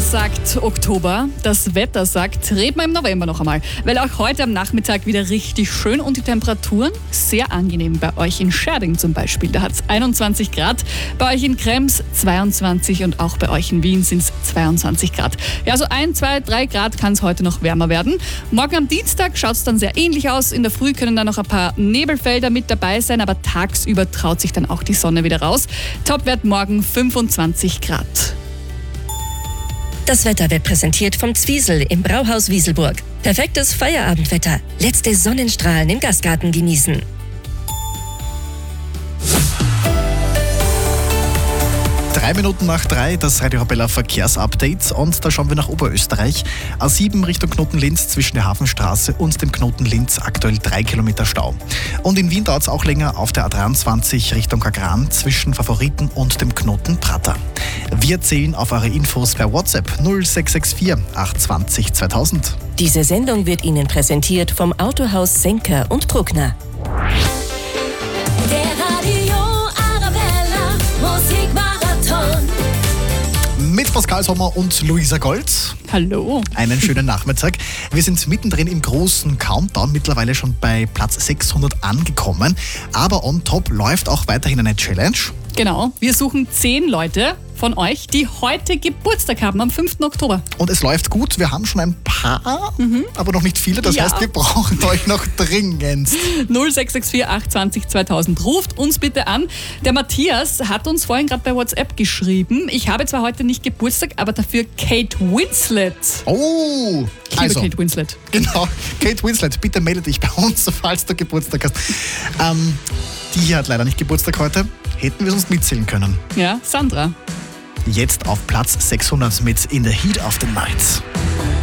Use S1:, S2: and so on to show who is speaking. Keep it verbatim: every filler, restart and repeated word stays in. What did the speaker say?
S1: sagt Oktober, das Wetter sagt, reden wir im November noch einmal. Weil auch heute am Nachmittag wieder richtig schön und die Temperaturen sehr angenehm. Bei euch in Scherding zum Beispiel, da hat es einundzwanzig Grad. Bei euch in Krems zweiundzwanzig und auch bei euch in Wien sind es zweiundzwanzig Grad. Ja, so ein, zwei, drei Grad kann es heute noch wärmer werden. Morgen am Dienstag schaut es dann sehr ähnlich aus. In der Früh können da noch ein paar Nebelfelder mit dabei sein, aber tagsüber traut sich dann auch die Sonne wieder raus. Topwert morgen fünfundzwanzig Grad.
S2: Das Wetter wird präsentiert vom Zwiesel im Brauhaus Wieselburg. Perfektes Feierabendwetter. Letzte Sonnenstrahlen im Gastgarten genießen.
S3: Drei Minuten nach drei, das Radio Arabella Verkehrsupdate, und da schauen wir nach Oberösterreich. A sieben Richtung Knoten Linz zwischen der Hafenstraße und dem Knoten Linz aktuell drei Kilometer Stau. Und in Wien dauert es auch länger auf der A dreiundzwanzig Richtung Kagran zwischen Favoriten und dem Knoten Prater. Wir zählen auf eure Infos per WhatsApp null sechs sechs vier acht zwei null zweitausend.
S2: Diese Sendung wird Ihnen präsentiert vom Autohaus Senker und Bruckner.
S4: Der Radio Arabella Musikmarathon.
S3: Mit Pascal Sommer und Luisa Gold.
S1: Hallo.
S3: Einen schönen Nachmittag. Wir sind mittendrin im großen Countdown, mittlerweile schon bei Platz sechshundert angekommen. Aber on top läuft auch weiterhin eine Challenge.
S1: Genau, wir suchen zehn Leute von euch, die heute Geburtstag haben, am fünften Oktober.
S3: Und es läuft gut. Wir haben schon ein paar, mhm. aber noch nicht viele. Das
S1: Ja.
S3: heißt, wir brauchen euch noch dringendst.
S1: null sechs sechs vier acht zwei null zweitausend. Ruft uns bitte an. Der Matthias hat uns vorhin gerade bei WhatsApp geschrieben. Ich habe zwar heute nicht Geburtstag, aber dafür Kate Winslet.
S3: Oh,
S1: Ich liebe
S3: also,
S1: Kate Winslet.
S3: genau. Kate Winslet, bitte melde dich bei uns, falls du Geburtstag hast. Ähm, die hier hat leider nicht Geburtstag heute. Hätten wir sonst mitzählen können.
S1: Ja, Sandra.
S3: Jetzt auf Platz sechshundert mit In the Heat of the Night.